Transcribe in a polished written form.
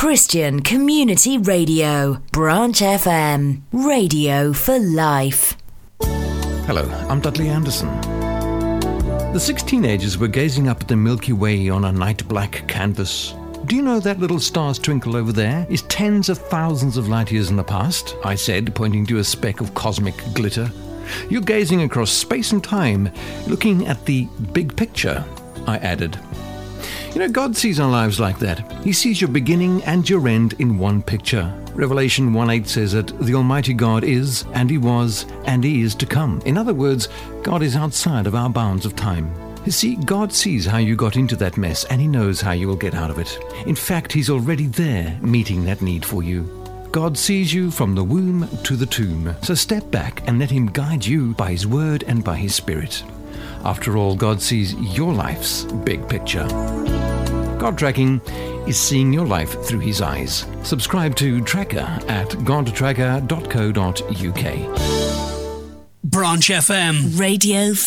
Christian Community Radio, Branch FM, radio for life. Hello, I'm Dudley Anderson. The 6 teenagers were gazing up at the Milky Way on a night black canvas. Do you know that little star's twinkle over there is tens of thousands of light years in the past? I said, pointing to a speck of cosmic glitter. You're gazing across space and time, looking at the big picture, I added. You know, God sees our lives like that. He sees your beginning and your end in one picture. Revelation 1:8 says that the Almighty God is, and He was, and He is to come. In other words, God is outside of our bounds of time. You see, God sees how you got into that mess, and He knows how you will get out of it. In fact, He's already there, meeting that need for you. God sees you from the womb to the tomb. So step back and let Him guide you by His Word and by His Spirit. After all, God sees your life's big picture. God Tracking is seeing your life through His eyes. Subscribe to Tracker at godtracker.co.uk. Branch FM. Radio